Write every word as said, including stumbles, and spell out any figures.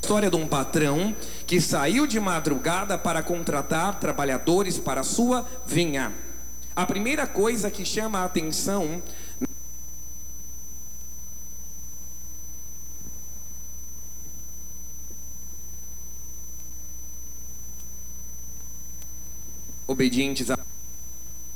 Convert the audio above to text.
História de um patrão que saiu de madrugada para contratar trabalhadores para a sua vinha. A primeira coisa que chama a atenção obedientes a